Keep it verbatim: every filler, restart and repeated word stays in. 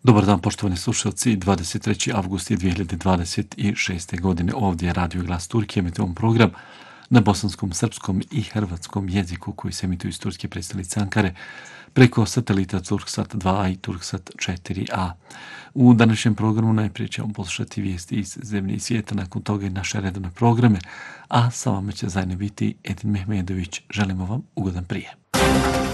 Dobar dan, poštovani slušalci. dvadeset treći avgust je dvije hiljade dvadeset šeste. godine. Ovdje je Radio Glas Turke, emitujemo program na bosanskom, srpskom i hrvatskom jeziku koji se emituju iz turske prestonice Ankare preko satelita Turksat dva a i Turksat četiri a. U današnjem programu najprije ćemo poslušati vijesti iz zemlje i svijeta, nakon toga i naše redovne programe, a sa vama će zajedno biti Edin Mehmedović. Želimo vam ugodan prijem.